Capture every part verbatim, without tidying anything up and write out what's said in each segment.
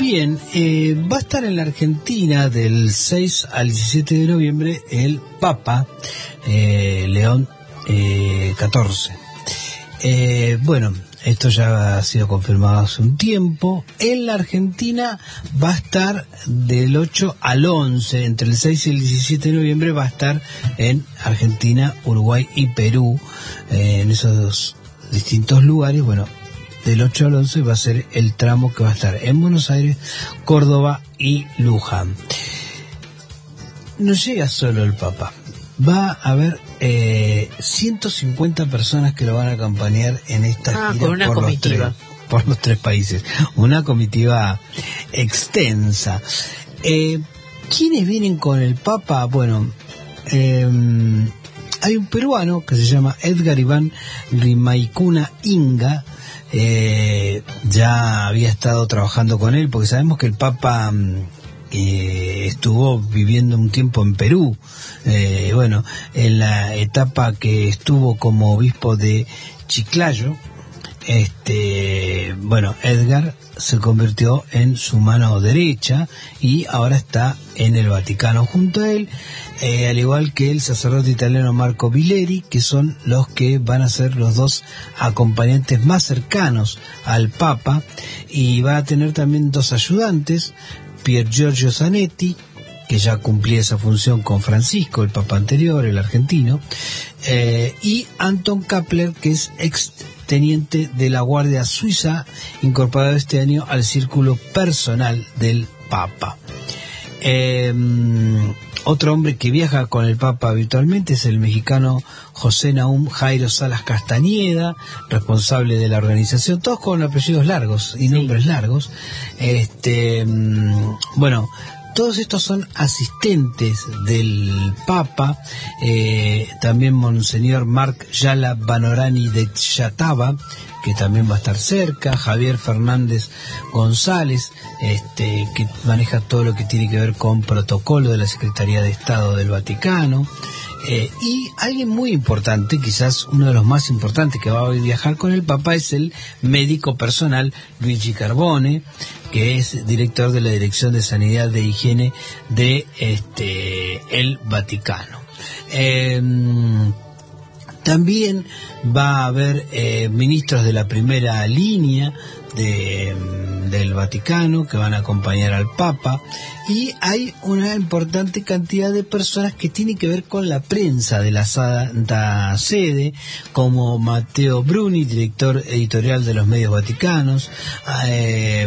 Bien, eh, va a estar en la Argentina del seis al diecisiete de noviembre el Papa eh, León eh, catorce. Eh, bueno, esto ya ha sido confirmado hace un tiempo. En la Argentina va a estar del ocho al once, entre el seis y el diecisiete de noviembre va a estar en Argentina, Uruguay y Perú, eh, en esos dos distintos lugares. Bueno, del ocho al once va a ser el tramo que va a estar en Buenos Aires, Córdoba y Luján. No llega solo el Papa. Va a haber eh, ciento cincuenta personas que lo van a acompañar en esta ah, gira por, una por, los tres, por los tres países. Una comitiva extensa. Eh, ¿Quiénes vienen con el Papa? Bueno, eh, hay un peruano que se llama Edgar Iván Rimaicuna Inga. Eh, ya había estado trabajando con él, porque sabemos que el Papa eh, estuvo viviendo un tiempo en Perú. Eh, bueno, en la etapa que estuvo como obispo de Chiclayo, este, bueno, Edgar se convirtió en su mano derecha y ahora está en el Vaticano junto a él, eh, al igual que el sacerdote italiano Marco Vileri, que son los que van a ser los dos acompañantes más cercanos al Papa, y va a tener también dos ayudantes, Pier Giorgio Zanetti, que ya cumplía esa función con Francisco, el Papa anterior, el argentino, eh, y Anton Kapler, que es ex teniente de la Guardia Suiza, incorporado este año al círculo personal del Papa. Eh, otro hombre que viaja con el Papa habitualmente es el mexicano José Nahum Jairo Salas Castañeda, responsable de la organización, todos con apellidos largos y nombres sí. largos. Este, bueno, todos estos son asistentes del Papa. Eh, también Monseñor Marc Yala Banorani de Chataba, que también va a estar cerca, Javier Fernández González, este, que maneja todo lo que tiene que ver con protocolo de la Secretaría de Estado del Vaticano, eh, y alguien muy importante, quizás uno de los más importantes que va a viajar con el Papa, es el médico personal Luigi Carbone, que es director de la Dirección de Sanidad e Higiene de este el Vaticano. Eh, También va a haber eh, ministros de la primera línea de, del Vaticano que van a acompañar al Papa, y hay una importante cantidad de personas que tienen que ver con la prensa de la Santa Sede, como Matteo Bruni, director editorial de los medios vaticanos, eh,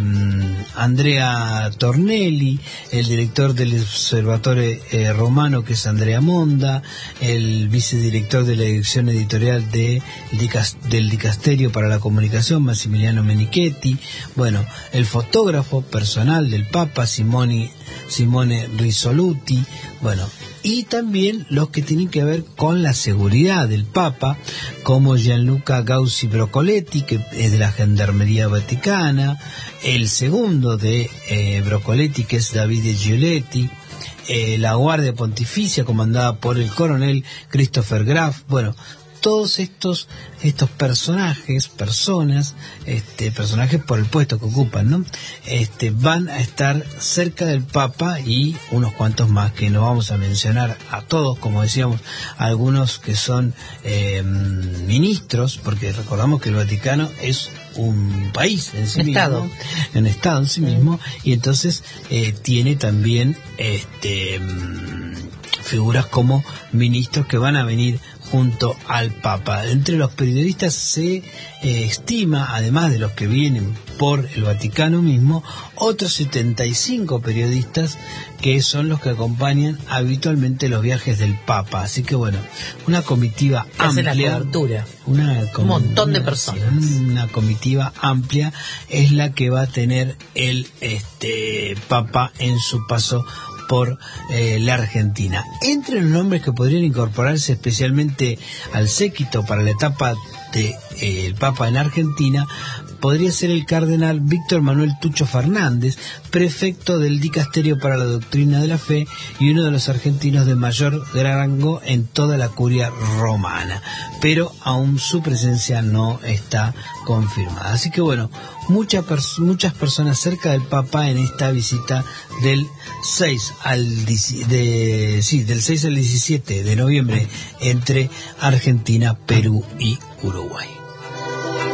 Andrea Tornelli, el director del Observatorio eh, Romano, que es Andrea Monda, el vicedirector de la dirección editorial de, del Dicasterio para la Comunicación, Massimiliano Menichetti, bueno, el fotógrafo personal del Papa, Simone, Simone Risoluti, bueno, y también los que tienen que ver con la seguridad del Papa, como Gianluca Gauzi Brocoletti, que es de la Gendarmería Vaticana, el segundo de eh, Brocoletti, que es Davide Giuletti, eh, la Guardia Pontificia comandada por el coronel Christopher Graf. Bueno, todos estos estos personajes, personas, este personajes por el puesto que ocupan, ¿no? Este van a estar cerca del Papa, y unos cuantos más que no vamos a mencionar a todos, como decíamos, algunos que son eh, ministros, porque recordamos que el Vaticano es un país en sí Estado. mismo, un Estado en sí mismo, y entonces eh, tiene también este figuras como ministros que van a venir junto al Papa. Entre los periodistas se eh, estima, además de los que vienen por el Vaticano mismo, otros setenta y cinco periodistas que son los que acompañan habitualmente los viajes del Papa. Así que bueno, una comitiva que hace amplia, la cobertura. Una com- un montón de una, personas. Una comitiva amplia es la que va a tener el este Papa en su paso por eh, la Argentina. Entre los nombres que podrían incorporarse especialmente al séquito para la etapa de eh, el Papa en Argentina, podría ser el cardenal Víctor Manuel Tucho Fernández, prefecto del Dicasterio para la Doctrina de la Fe y uno de los argentinos de mayor rango en toda la curia romana, pero aún su presencia no está confirmada. Así que bueno, muchas pers- muchas personas cerca del Papa en esta visita del seis al de, sí, del seis al diecisiete de noviembre entre Argentina, Perú y Uruguay.